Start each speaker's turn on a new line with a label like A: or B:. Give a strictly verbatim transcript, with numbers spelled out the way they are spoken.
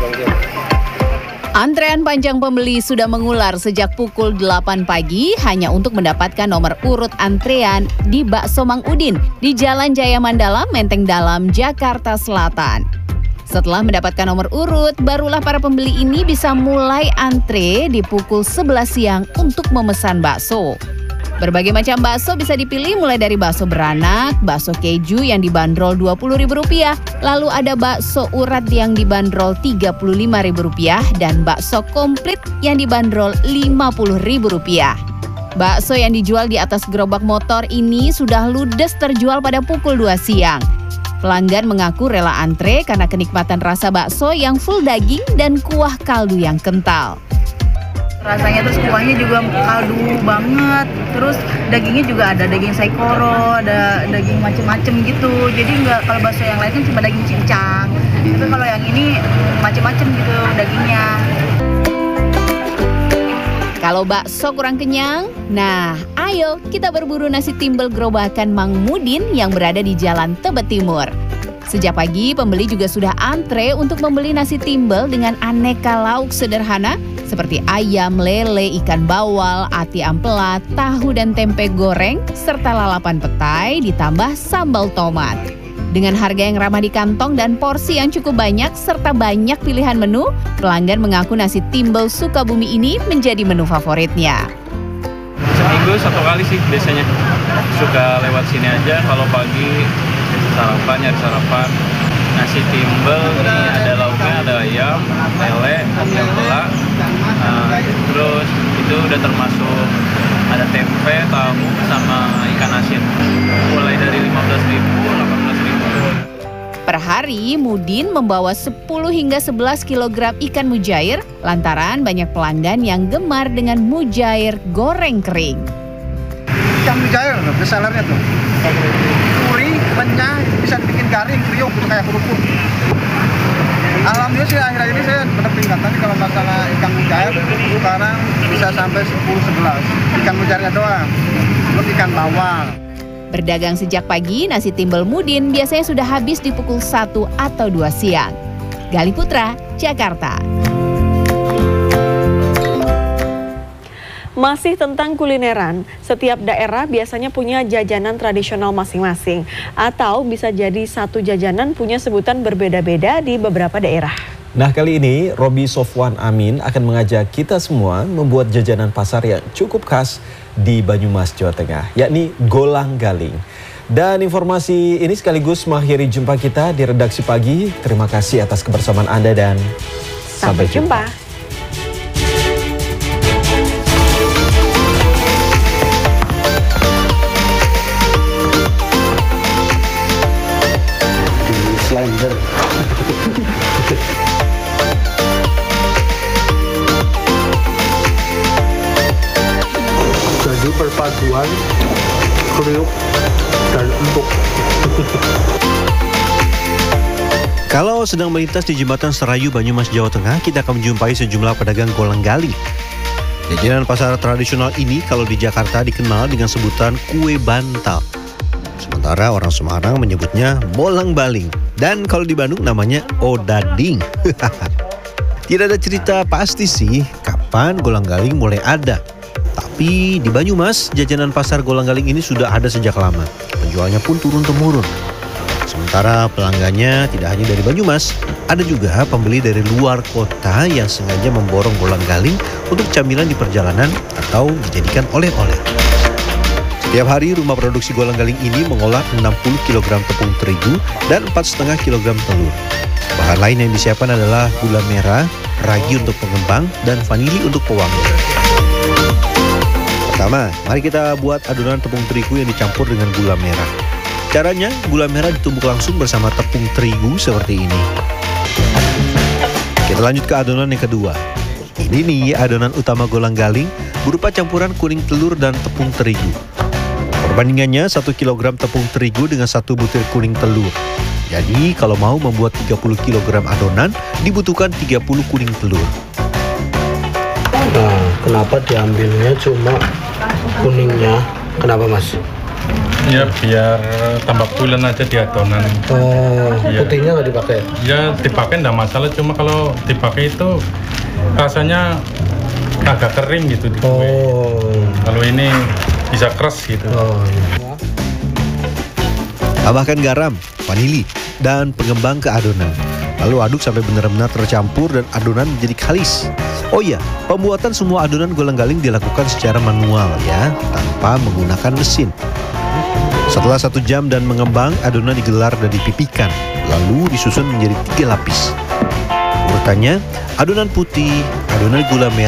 A: Antrean panjang pembeli sudah mengular sejak pukul delapan pagi hanya untuk mendapatkan nomor urut antrean di Bakso Mang Udin di Jalan Jaya Mandala, Menteng Dalam, Jakarta Selatan. Setelah mendapatkan nomor urut, barulah para pembeli ini bisa mulai antre di pukul sebelas siang untuk memesan bakso. Berbagai macam bakso bisa dipilih mulai dari bakso beranak, bakso keju yang dibanderol dua puluh ribu rupiah, lalu ada bakso urat yang dibanderol tiga puluh lima ribu rupiah dan bakso komplit yang dibanderol lima puluh ribu rupiah. Bakso yang dijual di atas gerobak motor ini sudah ludes terjual pada pukul dua siang. Pelanggan mengaku rela antre karena kenikmatan rasa bakso yang full daging dan kuah kaldu yang kental.
B: Rasanya terus kuahnya juga kaldu banget, terus dagingnya juga ada daging saikoro, ada daging macem-macem gitu. Jadi nggak, kalau bakso yang lain kan cuma daging cincang, tapi kalau yang ini macem-macem gitu dagingnya.
A: Kalau bakso kurang kenyang, nah ayo kita berburu nasi timbel gerobakan Mang Mudin yang berada di Jalan Tebet Timur. Sejak pagi, pembeli juga sudah antre untuk membeli nasi timbel dengan aneka lauk sederhana seperti ayam, lele, ikan bawal, ati ampela, tahu dan tempe goreng, serta lalapan petai ditambah sambal tomat. Dengan harga yang ramah di kantong dan porsi yang cukup banyak serta banyak pilihan menu, pelanggan mengaku nasi timbel Sukabumi ini menjadi menu favoritnya.
C: Seminggu satu kali sih biasanya, suka lewat sini aja kalau pagi sarapan, nyari sarapan. Nasi timbel ini ada lauknya, ada ayam, lele, ati ampela, uh, terus itu udah termasuk ada tempe, tahu, sama ikan asin. Mulai dari lima belas ribu, delapan belas ribu.
A: Per hari, Mudin membawa sepuluh hingga sebelas kilogram ikan mujair lantaran banyak pelanggan yang gemar dengan mujair goreng kering.
D: Ikan mujair, besalarnya tuh. Gurih, renyah, bisa dibikin garing, kriuk, gitu kayak kerupuk. Alhamdulillah sih akhir-akhir ini saya benar peningkatan kalau masalah ikan mujair sekarang bisa sampai sepuluh sebelas. Ikan mujairnya doang, belum ikan bawal.
A: Berdagang sejak pagi, nasi timbel Mudin biasanya sudah habis di pukul satu atau dua siang. Gali Putra, Jakarta.
E: Masih tentang kulineran, setiap daerah biasanya punya jajanan tradisional masing-masing. Atau bisa jadi satu jajanan punya sebutan berbeda-beda di beberapa daerah.
F: Nah, kali ini Robi Sofwan Amin akan mengajak kita semua membuat jajanan pasar yang cukup khas di Banyumas, Jawa Tengah, yakni golang galing. Dan informasi ini sekaligus mengakhiri jumpa kita di Redaksi Pagi. Terima kasih atas kebersamaan Anda dan
E: sampai, sampai jumpa. jumpa.
D: Slender. Jadi perpaduan kriuk dan empuk.
G: Kalau sedang melintas di jembatan Serayu Banyumas, Jawa Tengah, kita akan menjumpai sejumlah pedagang golang galing. Jajanan pasar tradisional ini kalau di Jakarta dikenal dengan sebutan kue bantal. Sementara orang Semarang menyebutnya bolang baling. Dan kalau di Bandung namanya odading. Tidak ada cerita pasti sih kapan golang galing mulai ada. Tapi di Banyumas, jajanan pasar golang galing ini sudah ada sejak lama. Penjualnya pun turun-temurun. Sementara pelanggannya tidak hanya dari Banyumas, ada juga pembeli dari luar kota yang sengaja memborong golang galing untuk camilan di perjalanan atau dijadikan oleh-oleh. Setiap hari rumah produksi golang galing ini mengolah enam puluh kilogram tepung terigu dan empat koma lima kilogram telur. Bahan lain yang disiapkan adalah gula merah, ragi untuk pengembang, dan vanili untuk pewangi. Pertama, mari kita buat adonan tepung terigu yang dicampur dengan gula merah. Caranya, gula merah ditumbuk langsung bersama tepung terigu seperti ini. Kita lanjut ke adonan yang kedua. Ini nih adonan utama golang galing berupa campuran kuning telur dan tepung terigu. Perbandingannya satu kilogram tepung terigu dengan satu butir kuning telur. Jadi kalau mau membuat tiga puluh kilogram adonan dibutuhkan tiga puluh kuning telur.
D: Nah, kenapa diambilnya cuma kuningnya? Kenapa, Mas?
H: Ya biar tambah pulen aja di adonan.
I: Oh,
H: Iya.
I: putihnya nggak dipakai?
H: Ya dipakai nggak masalah, cuma kalau dipakai itu rasanya agak kering gitu di kue.
I: Oh,
H: Kalau ini bisa keras gitu.
I: oh iya.
G: Tambahkan garam, vanili, dan pengembang ke adonan. Lalu aduk sampai benar-benar tercampur dan adonan menjadi kalis. Oh iya, pembuatan semua adonan golang-galing dilakukan secara manual ya, tanpa menggunakan mesin. Setelah satu jam dan mengembang, adonan digelar dan dipipikan, lalu disusun menjadi tiga lapis. Urutannya, adonan putih, adonan gula merah,